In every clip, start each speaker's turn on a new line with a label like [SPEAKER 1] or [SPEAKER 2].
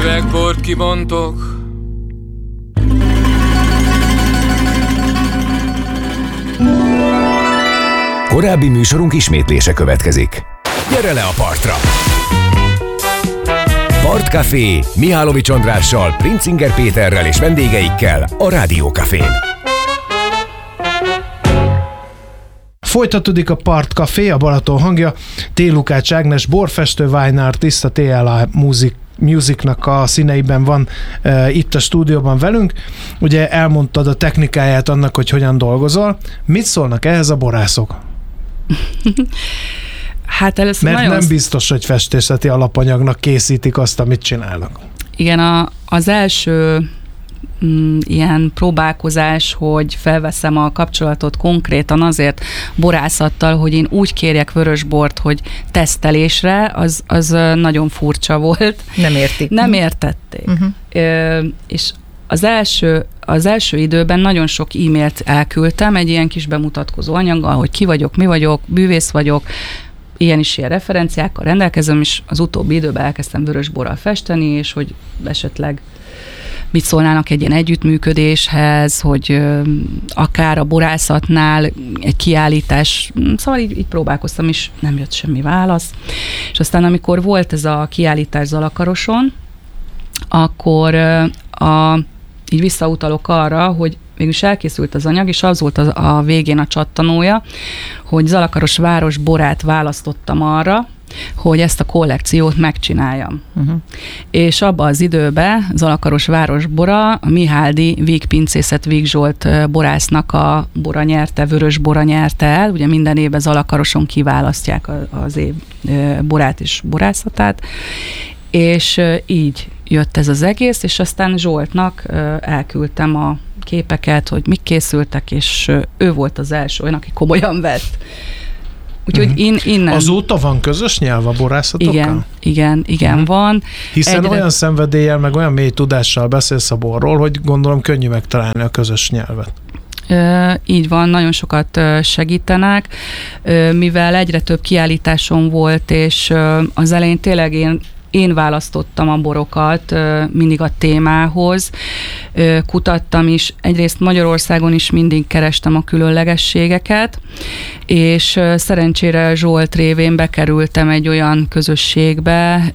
[SPEAKER 1] üvegbort kibontok.
[SPEAKER 2] Korábbi műsorunk ismétlése következik. Gyere le a partra! Partcafé Mihálovics Andrással, Princinger Péterrel és vendégeikkel a Rádiókafén.
[SPEAKER 3] Folytatódik a Partcafé, a Balaton hangja. T. Lukács Ágnes, borfestő, wine artist, a TLA Musicnak a színeiben van itt a stúdióban velünk. Ugye elmondtad a technikáját annak, hogy hogyan dolgozol. Mit szólnak ehhez a borászok?
[SPEAKER 4] Hát először
[SPEAKER 3] mert nem biztos, hogy festészeti alapanyagnak készítik azt, amit csinálnak.
[SPEAKER 4] Igen, az első ilyen próbálkozás, hogy felveszem a kapcsolatot konkrétan azért borászattal, hogy én úgy kérjek vörösbort, hogy tesztelésre, az nagyon furcsa volt.
[SPEAKER 5] Nem értik.
[SPEAKER 4] Nem értették. És az első időben nagyon sok e-mailt elküldtem egy ilyen kis bemutatkozó anyaggal, hogy ki vagyok, mi vagyok, bűvész vagyok, ilyen referenciákkal rendelkezem, és az utóbbi időben elkezdtem vörösborral festeni, és hogy esetleg mit szólnának egy ilyen együttműködéshez, hogy akár a borászatnál egy kiállítás, szóval így próbálkoztam, és nem jött semmi válasz. És aztán amikor volt ez a kiállítás Zalakaroson, akkor így visszautalok arra, hogy mégis elkészült az anyag, és az volt a végén a csattanója, hogy Zalakaros város borát választottam arra, hogy ezt a kollekciót megcsináljam. És abban az időben Zalakaros város bora, a Miháldi Vígpincészet Víg Zsolt borásznak a bora nyerte, vörös bora nyerte el, ugye minden évben Zalakaroson kiválasztják az év borát és borászatát, és így jött ez az egész, és aztán Zsoltnak elküldtem a képeket, hogy mik készültek, és ő volt az első olyan, aki komolyan vett. Úgyhogy innen...
[SPEAKER 3] Azóta van közös nyelv a borászatokkal?
[SPEAKER 4] Igen, van.
[SPEAKER 3] Hiszen olyan szenvedéllyel, meg olyan mély tudással beszélsz a borról, hogy gondolom könnyű megtalálni a közös nyelvet.
[SPEAKER 4] Így van, nagyon sokat segítenek, mivel egyre több kiállításom volt, és az elején tényleg én választottam a borokat mindig a témához, kutattam is, egyrészt Magyarországon is mindig kerestem a különlegességeket, és szerencsére Zsolt révén bekerültem egy olyan közösségbe,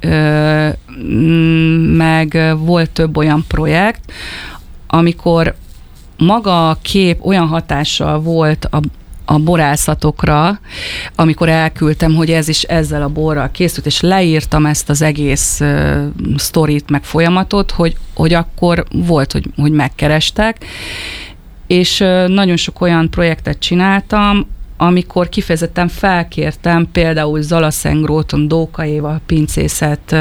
[SPEAKER 4] meg volt több olyan projekt, amikor maga a kép olyan hatással volt a borászatokra, amikor elküldtem, hogy ez is ezzel a borral készült, és leírtam ezt az egész sztorit, meg folyamatot, hogy akkor volt, hogy megkerestek, és nagyon sok olyan projektet csináltam, amikor kifejezetten felkértem például Zalaszengróton, Dóka Éva pincészet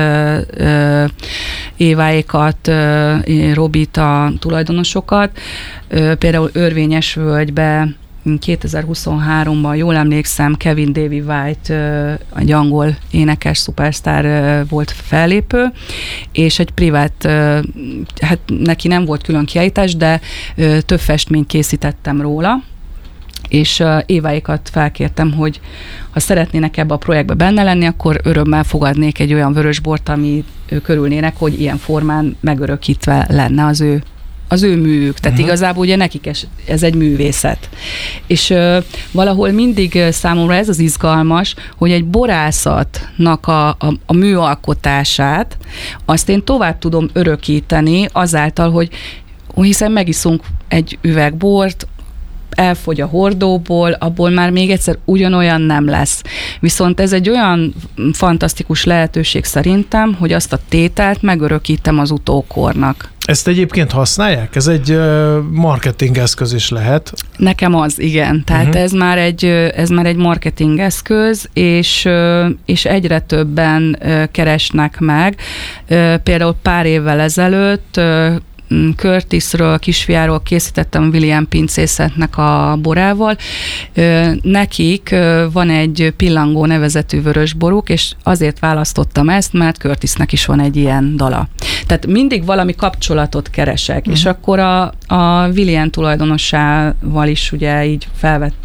[SPEAKER 4] Éváékat, Robit, a tulajdonosokat, például Örvényesvölgybe 2023-ban, jól emlékszem, Kevin Davy White, egy angol énekes szupersztár volt fellépő, és egy privát, hát neki nem volt külön kiállítás, de több festményt készítettem róla, és Éváékat felkértem, hogy ha szeretnének ebbe a projektbe benne lenni, akkor örömmel fogadnék egy olyan vörösbort, ami ők örülnének, hogy ilyen formán megörökítve lenne az ő művük. Tehát igazából ugye nekik ez egy művészet. És valahol mindig számomra ez az izgalmas, hogy egy borászatnak a műalkotását azt én tovább tudom örökíteni azáltal, hogy hiszen megiszunk egy üveg bort, elfogy a hordóból, abból már még egyszer ugyanolyan nem lesz. Viszont ez egy olyan fantasztikus lehetőség szerintem, hogy azt a tételt megörökítem az utókornak.
[SPEAKER 3] Ezt egyébként használják? Ez egy marketing eszköz is lehet?
[SPEAKER 4] Nekem az, igen. Tehát ez már egy marketing eszköz, és egyre többen keresnek meg. Például pár évvel ezelőtt Curtisről, kisfiáról készítettem William pincészetnek a borával. Nekik van egy pillangó nevezetű vörösboruk, és azért választottam ezt, mert Curtisnek is van egy ilyen dala. Tehát mindig valami kapcsolatot keresek, és akkor a William tulajdonossával is ugye így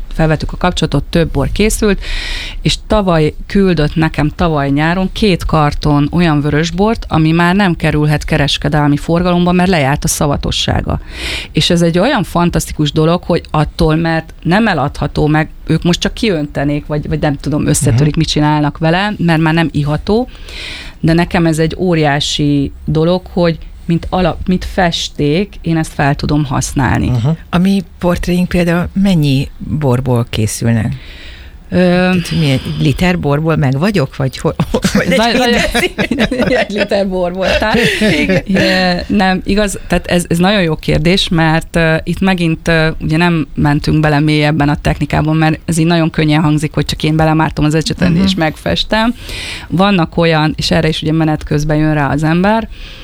[SPEAKER 4] felvettük a kapcsolatot, több bor készült, és tavaly küldött nekem nyáron 2 karton olyan vörösbort, ami már nem kerülhet kereskedelmi forgalomba, mert lejárt a szavatossága. És ez egy olyan fantasztikus dolog, hogy attól, mert nem eladható meg, ők most csak kiöntenék, vagy nem tudom, összetörik, mit csinálnak vele, mert már nem iható, de nekem ez egy óriási dolog, hogy mint festék, én ezt fel tudom használni.
[SPEAKER 5] A mi portréink például mennyi borból készülnek? Milyen liter borból meg vagyok? Vagy
[SPEAKER 4] egy liter bor voltál. Nem, igaz, tehát ez nagyon jó kérdés, mert itt megint ugye nem mentünk bele mélyebben a technikában, mert ez így nagyon könnyen hangzik, hogy csak én belemártom az ecsetet és megfestem. Vannak olyan, és erre is ugye menet közben jön rá az ember,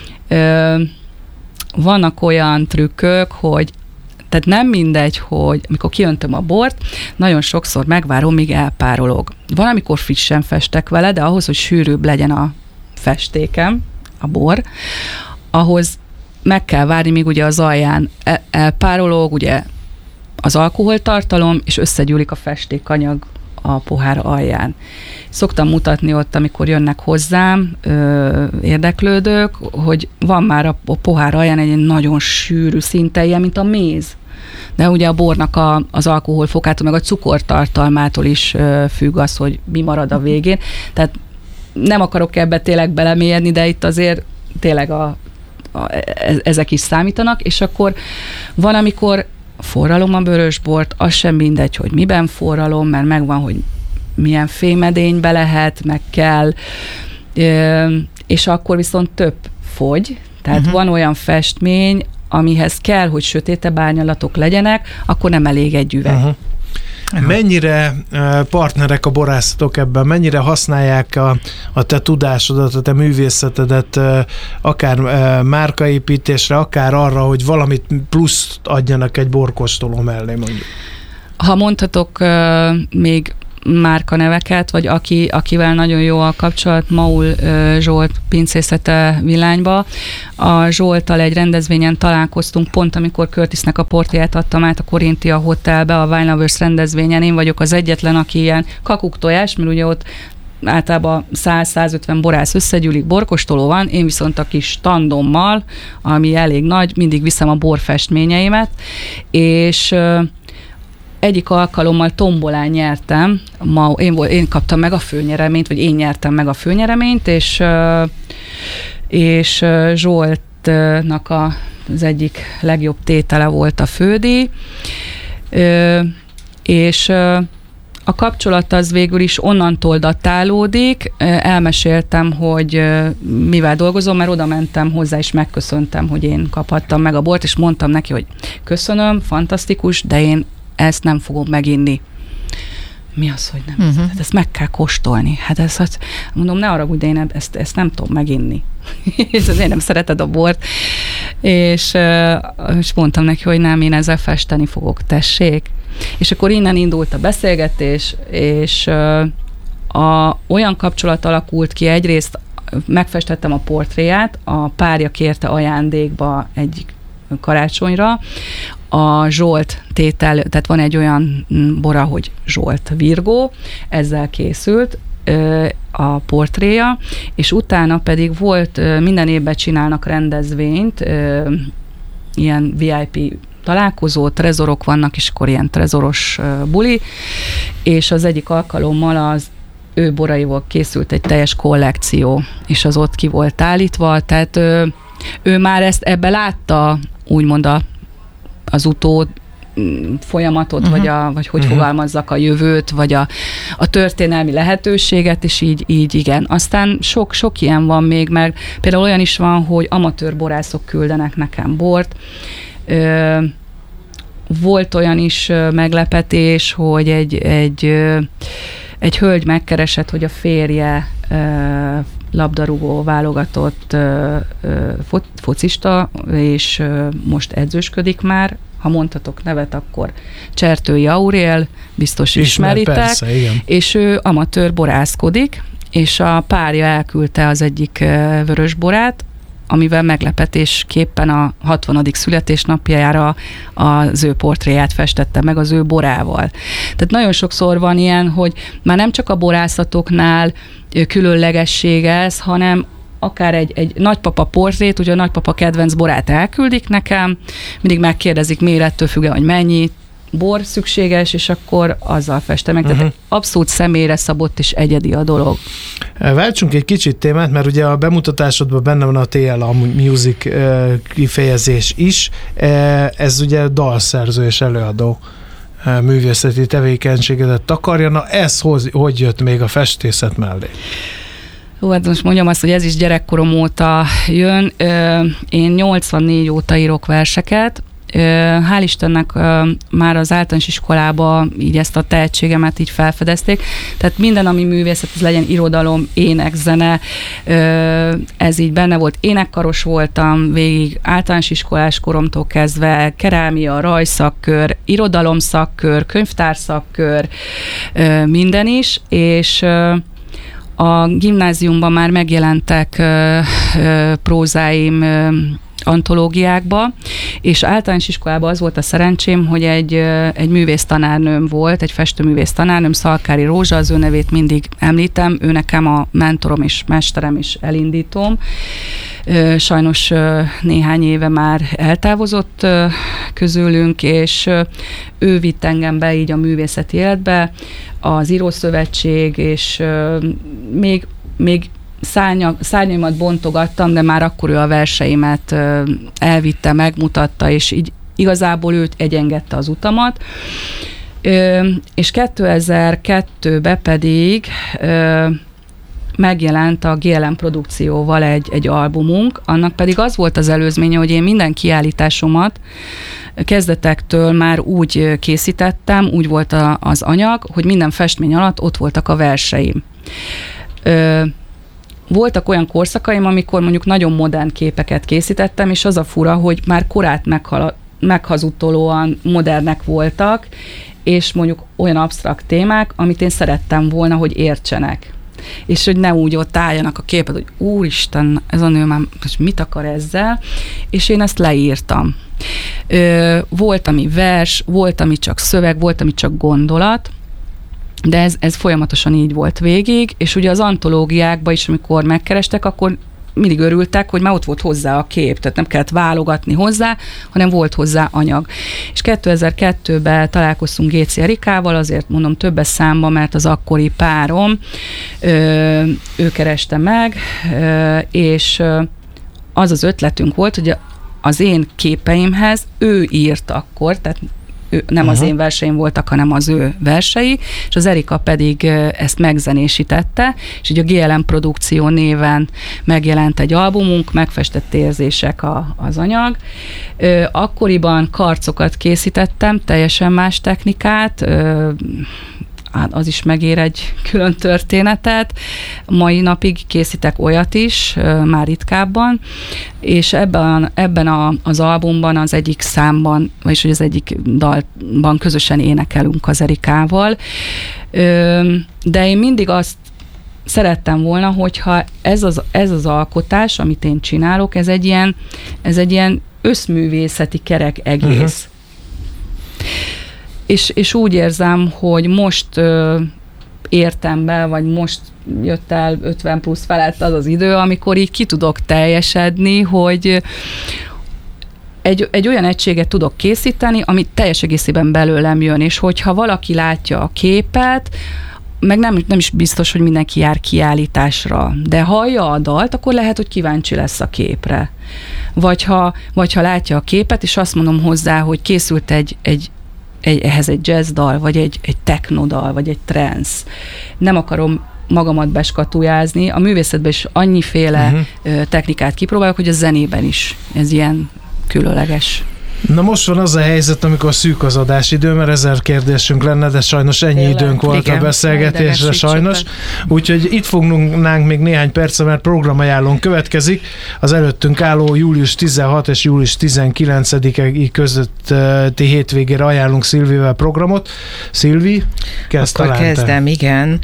[SPEAKER 4] vannak olyan trükkök, hogy tehát nem mindegy, hogy amikor kiöntöm a bort, nagyon sokszor megvárom, míg elpárolog. Van, amikor frissen festek vele, de ahhoz, hogy sűrűbb legyen a festékem, a bor, ahhoz meg kell várni, míg ugye az alján elpárolog, ugye az alkoholtartalom, és összegyűlik a festékanyag a pohár alján. Szoktam mutatni ott, amikor jönnek hozzám érdeklődők, hogy van már a pohár alján egy nagyon sűrű, szinte ilyen, mint a méz. De ugye a bornak az alkoholfokától, meg a cukortartalmától is függ az, hogy mi marad a végén. Tehát nem akarok ebbe tényleg belemélyedni, de itt azért tényleg ezek is számítanak, és akkor van, amikor forralom a vörösbort, az sem mindegy, hogy miben forralom, mert megvan, hogy milyen fémedénybe lehet, meg kell, és akkor viszont több fogy, tehát van olyan festmény, amihez kell, hogy sötétebb árnyalatok legyenek, akkor nem elég egy üveg.
[SPEAKER 3] Mennyire partnerek a borászatok ebben? Mennyire használják a te tudásodat, a te művészetedet akár márkaépítésre, akár arra, hogy valamit pluszt adjanak egy borkóstoló mellé, mondjuk?
[SPEAKER 4] Ha mondhatok még márkaneveket, vagy akivel nagyon jó a kapcsolat, Maul Zsolt pincészete Villányba. A Zsolttal egy rendezvényen találkoztunk, pont amikor Curtisnek a portréját adtam át a Corinthia Hotelbe, a Wine Lovers rendezvényen. Én vagyok az egyetlen, aki ilyen kakuktojás, mert ugye ott általában 100-150 borász összegyűlik, borkostoló van, én viszont a kis standommal, ami elég nagy, mindig viszem a borfestményeimet, és egyik alkalommal tombolán nyertem, én kaptam meg a főnyereményt, vagy én nyertem meg a főnyereményt, és Zsoltnak az egyik legjobb tétele volt a fődíj, és a kapcsolat az végül is onnantól datálódik. Elmeséltem, hogy mivel dolgozom, mert oda mentem hozzá, és megköszöntem, hogy én kaphattam meg a bort, és mondtam neki, hogy köszönöm, fantasztikus, de én ezt nem fogom meginni. Mi az, hogy nem? Hát ezt meg kell kóstolni. Hát ezt, mondom, ne haragudj, de én ezt nem tudom meginni. És azért nem szereted a bort. És mondtam neki, hogy nem, én ezzel festeni fogok, tessék. És akkor innen indult a beszélgetés, és olyan kapcsolat alakult ki, egyrészt megfestettem a portréját, a párja kérte ajándékba egyik karácsonyra, a Zsolt tétel, tehát van egy olyan bora, hogy Zsolt Virgó, ezzel készült a portréja, és utána pedig volt, minden évben csinálnak rendezvényt, ilyen VIP találkozó, trezorok vannak, és akkor ilyen trezoros buli, és az egyik alkalommal az ő boraival készült egy teljes kollekció, és az ott ki volt állítva, tehát ő már ebbe látta, úgymond az utó folyamatot, vagy hogy fogalmazzak, a jövőt, vagy a történelmi lehetőséget, és így igen. Aztán sok ilyen van még, meg például olyan is van, hogy amatőr borászok küldenek nekem bort. Volt olyan is meglepetés, hogy egy hölgy megkeresett, hogy a férje labdarúgó válogatott focista, és most edzősködik már. Ha mondhatok nevet, akkor Csertői Aurél, biztos ismeritek,
[SPEAKER 3] persze,
[SPEAKER 4] és ő amatőr borászkodik, és a párja elküldte az egyik vörösborát, amivel meglepetésképpen a 60. születésnapjára az ő portréját festette meg az ő borával. Tehát nagyon sokszor van ilyen, hogy már nem csak a borászatoknál különlegesség ez, hanem akár egy nagypapa portrét, ugye a nagypapa kedvenc borát elküldik nekem, mindig megkérdezik mérettől függően, hogy mennyi bor szükséges, és akkor azzal festem meg. Tehát abszolút személyre szabott és egyedi a dolog.
[SPEAKER 3] Váltsunk egy kicsit témát, mert ugye a bemutatásodban benne van a TLA Music kifejezés is. Ez ugye dalszerző és előadó művészeti tevékenységet takarja. Na ez hogy jött még a festészet mellé?
[SPEAKER 4] Jó, hát most mondjam azt, hogy ez is gyerekkorom óta jön. Én 84 óta írok verseket. Hál' Istennek már az általános iskolában így ezt a tehetségemet így felfedezték. Tehát minden, ami művészet, ez legyen irodalom, ének, zene, ez így benne volt. Énekkaros voltam végig általános iskolás koromtól kezdve, kerámia, rajszakkör, irodalomszakkör, könyvtárszakkör, minden is, és a gimnáziumban már megjelentek prózáim antológiákba, és általános iskolában az volt a szerencsém, hogy egy művész tanárnőm volt, egy festőművész tanárnőm, Szalkári Rózsa, az ő nevét mindig említem, ő nekem a mentorom és mesterem és elindítom. Sajnos néhány éve már eltávozott közülünk, és ő vitt engem be így a művészeti életbe, az Írószövetség, és még szárnyaimat bontogattam, de már akkor ő a verseimet elvitte, megmutatta, és így igazából őt egyengedte az utamat. És 2002-ben pedig megjelent a GLM produkcióval egy albumunk, annak pedig az volt az előzménye, hogy én minden kiállításomat kezdetektől már úgy készítettem, úgy volt az anyag, hogy minden festmény alatt ott voltak a verseim. Voltak olyan korszakaim, amikor mondjuk nagyon modern képeket készítettem, és az a fura, hogy már korát meghazudtolóan modernek voltak, és mondjuk olyan absztrakt témák, amit én szerettem volna, hogy értsenek. És hogy ne úgy ott álljanak a képet, hogy úristen, ez a nő már mit akar ezzel, és én ezt leírtam. Volt, ami vers, volt, ami csak szöveg, volt, ami csak gondolat, de ez folyamatosan így volt végig, és ugye az antológiákban is, amikor megkerestek, akkor mindig örültek, hogy már ott volt hozzá a kép, tehát nem kellett válogatni hozzá, hanem volt hozzá anyag. És 2002-ben találkoztunk Géci Erikával, azért mondom többes számba, mert az akkori párom, ő kereste meg, és az az ötletünk volt, hogy az én képeimhez ő írt akkor, tehát nem az én verseim voltak, hanem az ő versei, és az Erika pedig ezt megzenésítette, és így a GLM produkció néven megjelent egy albumunk, Megfestett érzések az anyag. Akkoriban karcokat készítettem, teljesen más technikát, az is megér egy külön történetet. Mai napig készítek olyat is, már ritkábban, és ebben az albumban az egyik számban, vagyis az egyik dalban közösen énekelünk az Erikával. De én mindig azt szerettem volna, hogyha ez az alkotás, amit én csinálok, ez egy ilyen összművészeti kerek egész. És úgy érzem, hogy most értem be, vagy most jött el 50 plusz felett az az idő, amikor így ki tudok teljesedni, hogy egy olyan egységet tudok készíteni, ami teljes egészében belőlem jön, és hogyha valaki látja a képet, meg nem is biztos, hogy mindenki jár kiállításra, de hallja a dalt, akkor lehet, hogy kíváncsi lesz a képre. Vagy ha látja a képet, és azt mondom hozzá, hogy készült ehhez egy jazz dal, vagy egy techno dal, vagy egy trance. Nem akarom magamat beskatujázni. A művészetben is annyiféle technikát kipróbálok, hogy a zenében is ez ilyen különleges.
[SPEAKER 3] Na most van az a helyzet, amikor szűk az adásidő, mert 1000 kérdésünk lenne, de sajnos ennyi időnk volt a beszélgetésre sajnos. Úgyhogy itt fognánk még néhány percre, mert programajánlón következik. Az előttünk álló július 16 és július 19-i közötti hétvégére ajánlunk Szilvivel programot. Szilvi, kezd
[SPEAKER 5] Akkor kezdem, igen.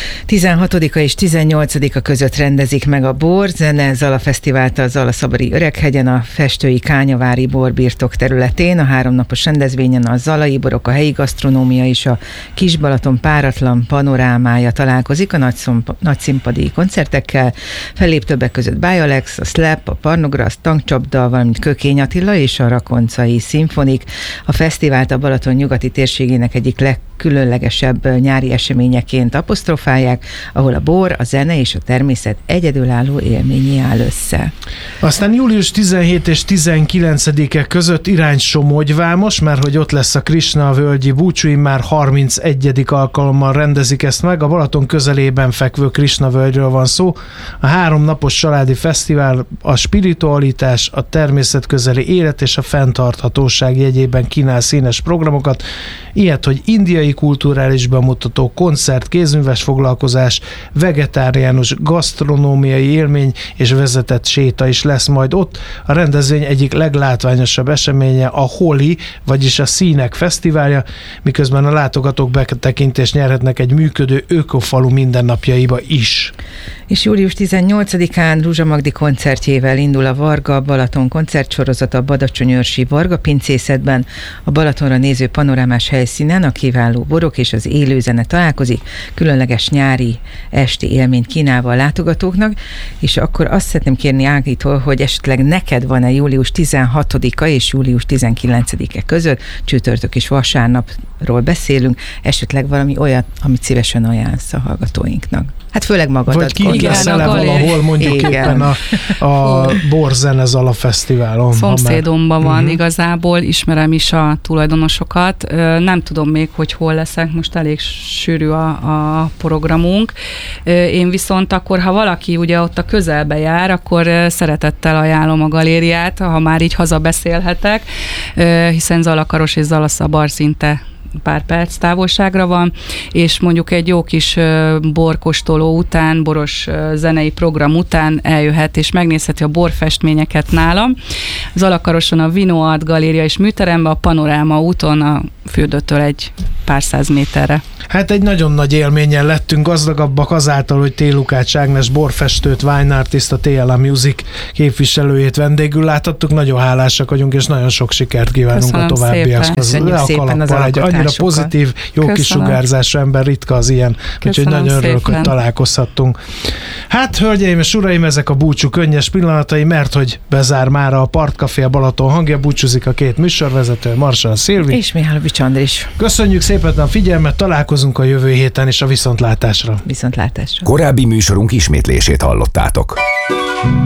[SPEAKER 5] 16-a és 18-a között rendezik meg a Bor Zene Zala Fesztivált a Zalaszabari Öreghegyen, a Festői Kányavári Borbirtok területén. A 3 napos rendezvényen a zalai borok, a helyi gasztronómia és a Kis-Balaton páratlan panorámája találkozik a nagyszínpadi koncertekkel. Fellép többek között Báj Alex, a Slap, a Parnograsz, Tankcsapda, valamint Kökény Attila és a Rakoncai Szimfonik. A fesztivált a Balaton nyugati térségének egyik legkülönlegesebb nyári eseményeként apostrofálják, ahol a bor, a zene és a természet egyedülálló élményé áll össze.
[SPEAKER 3] Aztán július 17 és 19-e között irány Somogyvámos, mert hogy ott lesz a Krisna völgyi búcsúi, már 31. alkalommal rendezik ezt meg. A Balaton közelében fekvő Krisna völgyről van szó. A 3 napos családi fesztivál a spiritualitás, a természetközeli élet és a fenntarthatóság jegyében kínál színes programokat. Ilyet, hogy indiai kulturális bemutató, koncert, kézműves foglalkozás, vegetáriánus gasztronómiai élmény és vezetett séta is lesz majd ott. A rendezvény egyik leglátványosabb eseménye a Holi, vagyis a Színek Fesztiválja, miközben a látogatók betekintést nyerhetnek egy működő ökofalu mindennapjaiba is.
[SPEAKER 5] És július 18-án Ruzsa Magdi koncertjével indul a Varga Balaton koncertsorozata a Badacsonyőrsi Varga pincészetben. A Balatonra néző panorámás helyszínen a kiváló borok és az élőzene találkozik, különleges nyári esti élményt kínálva a látogatóknak, és akkor azt szeretném kérni Ágitól, hogy esetleg neked van-e július 16-a és július 19-e között, csütörtök és vasárnapról beszélünk, esetleg valami olyat, amit szívesen ajánlsz a hallgatóinknak. Hát főleg magadat.
[SPEAKER 3] Vagy ki leszel valahol mondjuk éppen a Bor Zene Zala Fesztiválon.
[SPEAKER 4] Szomszédomban van igazából, ismerem is a tulajdonosokat. Nem tudom még, hogy hol leszek, most elég sűrű a programunk. Én viszont akkor, ha valaki ugye ott a közelbe jár, akkor szeretettel ajánlom a galériát, ha már így hazabeszélhetek, hiszen Zalakaros és Zalaszabar szinte pár perc távolságra van, és mondjuk egy jó kis borkóstoló után, boros zenei program után eljöhet, és megnézheti a borfestményeket nálam. Zalakaroson a Vino Art Galéria és műteremben, a Panoráma úton, a fürdőtől egy pár száz méterre.
[SPEAKER 3] Hát egy nagyon nagy élménnyel lettünk gazdagabbak azáltal, hogy T. Lukács Ágnes borfestőt, wine artist, a TLA Music képviselőjét vendégül láthattuk. Nagyon hálásak vagyunk, és nagyon sok sikert kívánunk.
[SPEAKER 4] Köszönöm
[SPEAKER 3] a továbbiakhoz.
[SPEAKER 5] Köszönjük szépen az alkotásokat.
[SPEAKER 3] Annyira pozitív, jó kis sugárzású ember, ritka az ilyen. Úgyhogy nagyon örülök, hogy találkozhattunk. Hát, hölgyeim és uraim, ezek a búcsú könnyes pillanatai, mert hogy bezár már a Partcafé, a Balaton hangja, búcsúzik a 2 műsorvezető, Marsalay Szilvi
[SPEAKER 5] és Mihálovics Andris.
[SPEAKER 3] Köszönjük szépen a figyelmet, találkozunk a jövő héten is a viszontlátásra.
[SPEAKER 5] Viszontlátásra.
[SPEAKER 2] Korábbi műsorunk ismétlését hallottátok.